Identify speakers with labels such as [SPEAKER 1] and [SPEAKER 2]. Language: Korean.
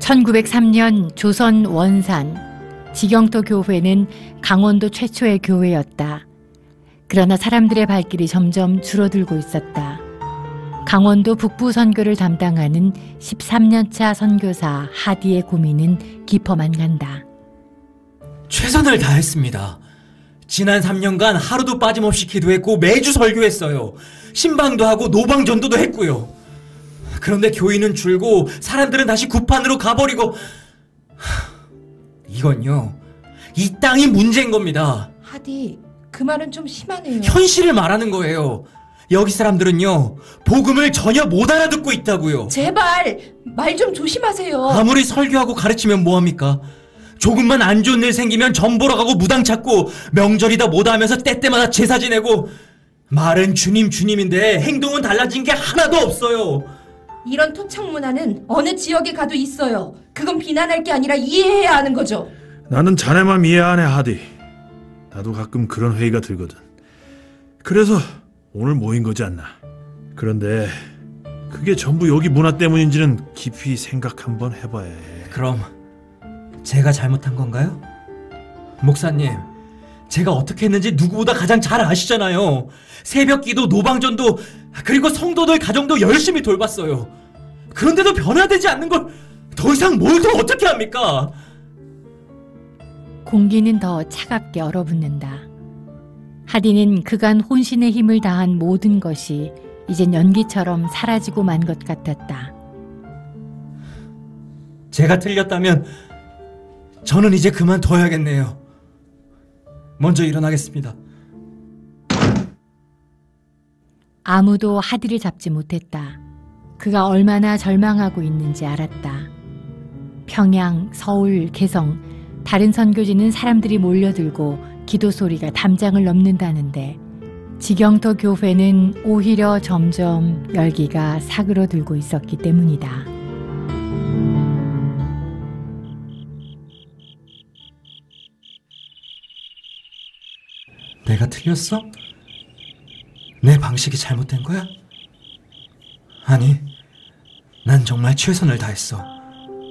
[SPEAKER 1] 1903년 조선 원산 지경도 교회는 강원도 최초의 교회였다. 그러나 사람들의 발길이 점점 줄어들고 있었다. 강원도 북부 선교를 담당하는 13년차 선교사 하디의 고민은 깊어만 간다.
[SPEAKER 2] 최선을 다했습니다. 지난 3년간 하루도 빠짐없이 기도했고 매주 설교했어요. 신방도 하고 노방전도도 했고요. 그런데 교인은 줄고 사람들은 다시 굿판으로 가버리고, 이건요, 이 땅이 문제인 겁니다.
[SPEAKER 3] 하디, 그 말은 좀 심하네요.
[SPEAKER 2] 현실을 말하는 거예요. 여기 사람들은요, 복음을 전혀 못 알아듣고 있다고요.
[SPEAKER 3] 제발 말 좀 조심하세요.
[SPEAKER 2] 아무리 설교하고 가르치면 뭐합니까? 조금만 안 좋은 일 생기면 전 보러 가고 무당 찾고, 명절이다 뭐다 하면서 때때마다 제사 지내고, 말은 주님 주님인데 행동은 달라진 게 하나도 없어요.
[SPEAKER 3] 이런 토착 문화는 어느 지역에 가도 있어요. 그건 비난할 게 아니라 이해해야 하는 거죠.
[SPEAKER 4] 나는 자네만 이해 안 해, 하디. 나도 가끔 그런 회의가 들거든. 그래서 오늘 모인 거지 않나. 그런데 그게 전부 여기 문화 때문인지는 깊이 생각 한번 해봐야 해.
[SPEAKER 2] 그럼 제가 잘못한 건가요? 목사님, 제가 어떻게 했는지 누구보다 가장 잘 아시잖아요. 새벽기도, 노방전도, 그리고 성도들 가정도 열심히 돌봤어요. 그런데도 변화되지 않는 걸 더 이상 뭘 더 어떻게 합니까?
[SPEAKER 1] 공기는 더 차갑게 얼어붙는다. 하디는 그간 혼신의 힘을 다한 모든 것이 이젠 연기처럼 사라지고 만 것 같았다.
[SPEAKER 2] 제가 틀렸다면 저는 이제 그만둬야겠네요. 먼저 일어나겠습니다.
[SPEAKER 1] 아무도 하디를 잡지 못했다. 그가 얼마나 절망하고 있는지 알았다. 평양, 서울, 개성, 다른 선교지는 사람들이 몰려들고 기도 소리가 담장을 넘는다는데 지경도 교회는 오히려 점점 열기가 사그러들고 있었기 때문이다.
[SPEAKER 2] 내가 틀렸어? 내 방식이 잘못된 거야? 아니, 난 정말 최선을 다했어.